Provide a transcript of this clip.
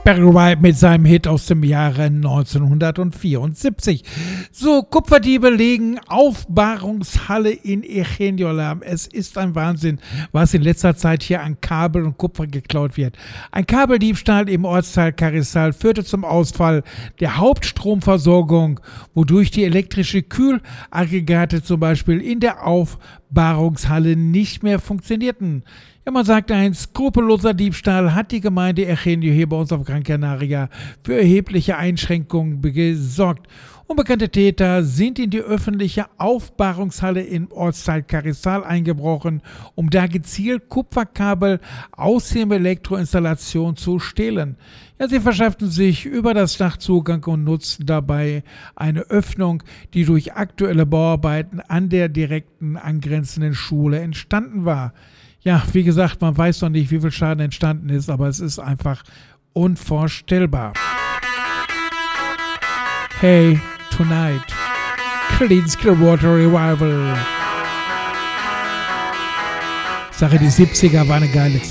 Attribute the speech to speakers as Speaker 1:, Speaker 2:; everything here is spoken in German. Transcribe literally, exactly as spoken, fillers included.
Speaker 1: Barry White mit seinem Hit aus dem Jahre neunzehnhundertvierundsiebzig. So, Kupferdiebe legen Aufbahrungshalle in Ingenio lahm. Es ist ein Wahnsinn, was in letzter Zeit hier an Kabel und Kupfer geklaut wird. Ein Kabeldiebstahl im Ortsteil Carrizal führte zum Ausfall der Hauptstromversorgung, wodurch die elektrische Kühlaggregate zum Beispiel in der Aufbahrungshalle nicht mehr funktionierten. Ja, man sagt, ein skrupelloser Diebstahl hat die Gemeinde Ingenio hier bei uns auf Gran Canaria für erhebliche Einschränkungen gesorgt. Unbekannte Täter sind in die öffentliche Aufbahrungshalle im Ortsteil Carrizal eingebrochen, um da gezielt Kupferkabel aus der Elektroinstallation zu stehlen. Ja, sie verschafften sich über das Dach Zugang und nutzten dabei eine Öffnung, die durch aktuelle Bauarbeiten an der direkten angrenzenden Schule entstanden war. Ja, wie gesagt, man weiß noch nicht, wie viel Schaden entstanden ist, aber es ist einfach unvorstellbar. Hey, tonight, Clean Clearwater Revival. Sache, die siebziger war eine geile Zeit.